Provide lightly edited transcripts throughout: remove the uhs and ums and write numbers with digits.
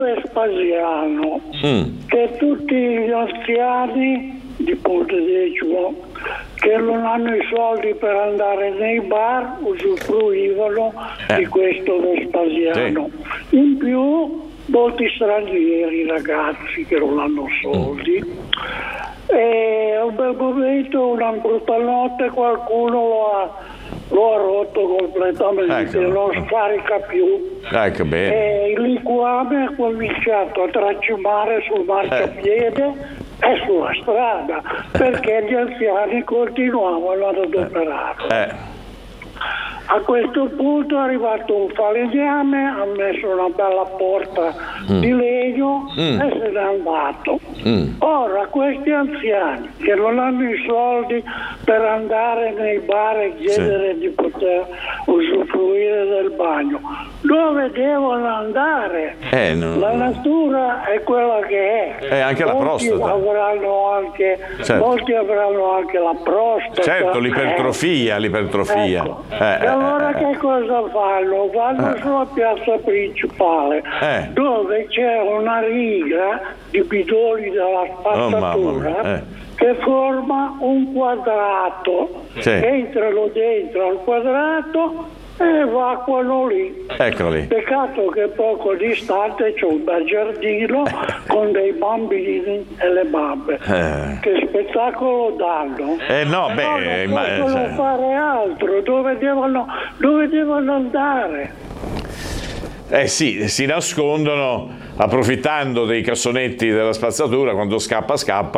Vespasiano, che tutti gli anziani di Pontedecimo che non hanno i soldi per andare nei bar usufruivano di questo Vespasiano. Sì. In più molti stranieri ragazzi che non hanno soldi. E a un bel momento, una brutta notte, qualcuno lo ha rotto completamente, non scarica più. Bene. E il liquame ha cominciato a tracimare sul marciapiede e sulla strada, perché gli anziani continuavano ad adoperarlo. A questo punto è arrivato un falegname, ha messo una bella porta di legno e se n'è andato. Ora questi anziani che non hanno i soldi per andare nei bar e chiedere di poter usufruire del bagno, dove devono andare? La natura è quella che è. Anche la prostata. Molti avranno anche la prostata. Certo, l'ipertrofia. Ecco. E allora che cosa fanno? Vanno sulla piazza principale dove c'è una riga di bidoni della spazzatura che forma un quadrato. Entrano dentro al quadrato e evacuano lì. Eccoli. Peccato che poco distante c'è un bel giardino con dei bambini e le babbe. Che spettacolo danno? Non possono fare altro. Dove devono andare? Sì, si nascondono approfittando dei cassonetti della spazzatura. Quando scappa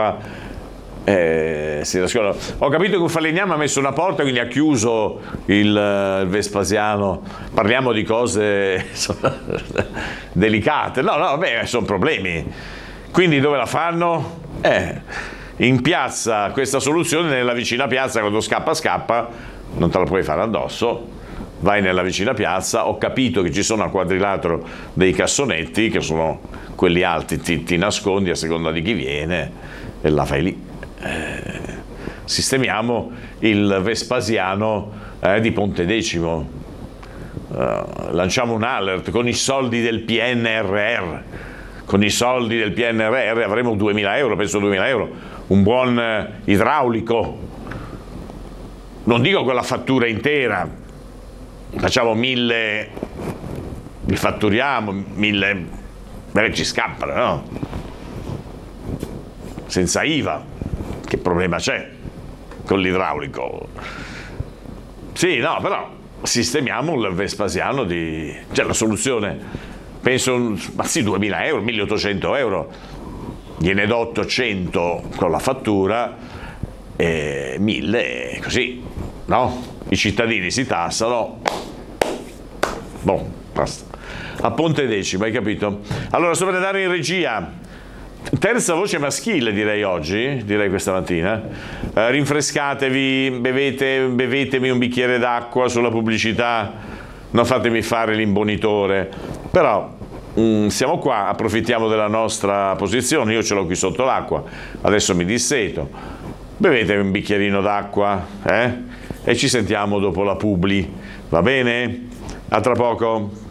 si nascondono. Ho capito che un falegname ha messo una porta, quindi ha chiuso il Vespasiano. Parliamo di cose delicate. Sono problemi. Quindi dove la fanno? In piazza. Questa soluzione nella vicina piazza. Quando scappa non te la puoi fare addosso, vai nella vicina piazza. Ho capito che ci sono al quadrilatero dei cassonetti che sono quelli alti, ti nascondi a seconda di chi viene e la fai lì. Sistemiamo il Vespasiano di Pontedecimo. Lanciamo un alert con i soldi del PNRR. Con i soldi del PNRR avremo 2.000 euro, penso 2.000 euro, un buon idraulico. Non dico con la fattura intera, facciamo 1.000, li fatturiamo 1.000, beh, ci scappano, no? Senza IVA. Che problema c'è con l'idraulico? Però sistemiamo il Vespasiano cioè la soluzione, penso, 2.000 euro, 1.800 euro, gliene do 800 con la fattura e 1.000 così, no? I cittadini si tassano, basta. A Pontedecimo, hai capito? Allora, sto per andare in regia. Terza voce maschile direi questa mattina. Rinfrescatevi, bevetemi un bicchiere d'acqua sulla pubblicità, non fatemi fare l'imbonitore. Però siamo qua, approfittiamo della nostra posizione, io ce l'ho qui sotto l'acqua, adesso mi disseto. Bevetevi un bicchierino d'acqua, e ci sentiamo dopo la publi, va bene? A tra poco.